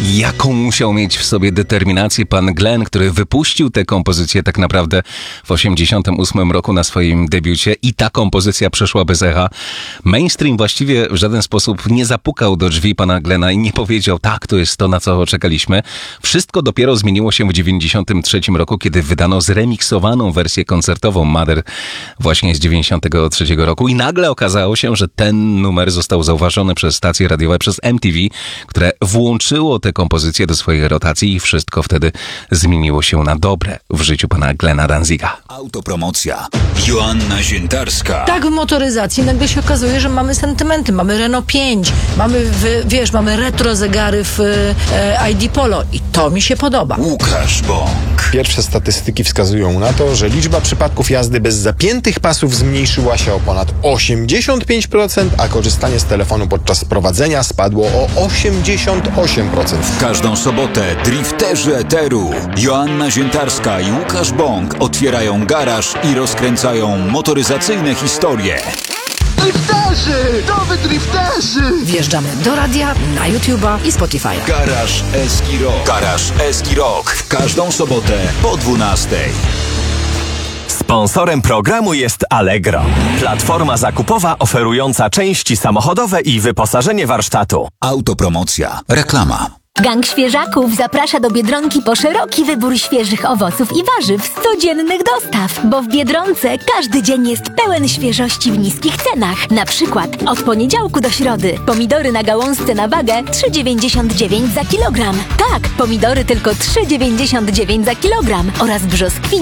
Jaką musiał mieć w sobie determinację pan Glenn, który wypuścił tę kompozycję tak naprawdę w 1988 roku na swoim debiucie i ta kompozycja przeszła bez echa. Mainstream właściwie w żaden sposób nie zapukał do drzwi pana Glenna i nie powiedział, tak, to jest to, na co czekaliśmy. Wszystko dopiero zmieniło się w 1993 roku, kiedy wydano zremiksowaną wersję koncertową Mother właśnie z 1993 roku i nagle okazało się, że ten numer został zauważony przez stacje radiowe, przez MTV, które włączyło tę kompozycję do swojej rotacji i wszystko wtedy zmieniło się na dobre w życiu pana Glena Danziga. Autopromocja. Joanna Ziętarska. Tak, w motoryzacji nagle się okazuje, że mamy sentymenty. Mamy Renault 5, mamy, mamy retro zegary w ID Polo i to mi się podoba. Łukasz Bąk. Pierwsze statystyki wskazują na to, że liczba przypadków jazdy bez zapiętych pasów zmniejszyła się o ponad 85%, a korzystanie z telefonu podczas prowadzenia spadło o 88%. W każdą sobotę drifterzy eteru Joanna Ziętarska i Łukasz Bąk otwierają garaż i rozkręcają motoryzacyjne historie. Drifterzy! Nowy drifterzy! Wjeżdżamy do radia, na YouTube'a i Spotify'a. Garaż Eski Rock. Garaż Eski Rock. W każdą sobotę po 12:00. Sponsorem programu jest Allegro, platforma zakupowa oferująca części samochodowe i wyposażenie warsztatu. Autopromocja. Reklama. Gang Świeżaków zaprasza do Biedronki po szeroki wybór świeżych owoców i warzyw z codziennych dostaw, bo w Biedronce każdy dzień jest pełen świeżości w niskich cenach. Na przykład od poniedziałku do środy pomidory na gałązce na wagę 3,99 za kilogram. Tak, pomidory tylko 3,99 za kilogram oraz brzoskwinie